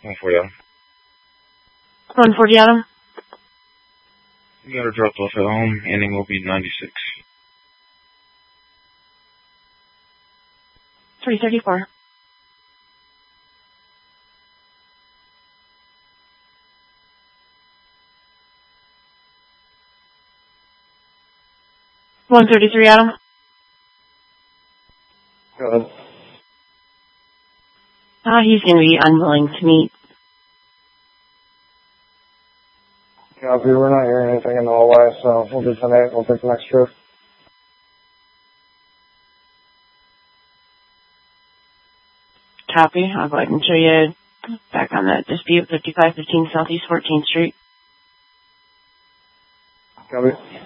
140 Adam. 140 Adam. You got her dropped off at home. Ending will be 96. 334. $133 Adam. Go ahead. He's going to be unwilling to meet. Copy, we're not hearing anything in the hallway, so we'll do 10-8. We'll take the next truth. Copy. I'll go ahead and show you back on that dispute, 5515 Southeast 14th Street. Copy.